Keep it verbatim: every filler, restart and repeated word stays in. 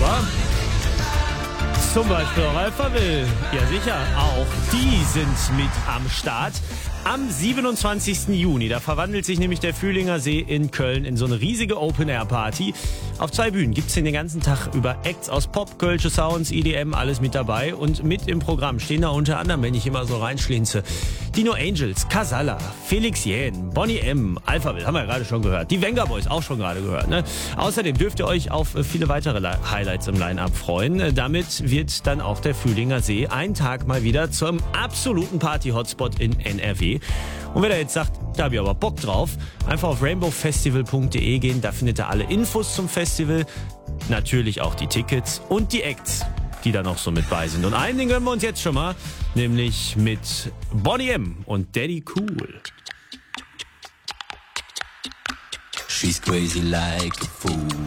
Aber zum Beispiel auch Alphaville. Ja sicher, auch die sind mit am Start. Am siebenundzwanzigsten Juni, da verwandelt sich nämlich der Fühlinger See in Köln in so eine riesige Open-Air-Party. Auf zwei Bühnen gibt's den ganzen Tag über Acts aus Pop, Kölsche Sounds, E D M, alles mit dabei. Und mit im Programm stehen da unter anderem, wenn ich immer so reinschlinze, Dino Angels, Casalla, Felix Jähn, Boney M, Alphaville, haben wir ja gerade schon gehört. Die Venga Boys auch schon gerade gehört. Ne? Außerdem dürft ihr euch auf viele weitere Highlights im Line-Up freuen. Damit wird dann auch der Fühlinger See ein Tag mal wieder zum absoluten Party-Hotspot in N R W. Und wer da jetzt sagt, da habe ich aber Bock drauf, einfach auf rainbow festival punkt de gehen, da findet ihr alle Infos zum Festival, natürlich auch die Tickets und die Acts, die da noch so mit bei sind. Und einen, den gönnen wir uns jetzt schon mal, nämlich mit Boney M und Daddy Cool. She's crazy like a fool.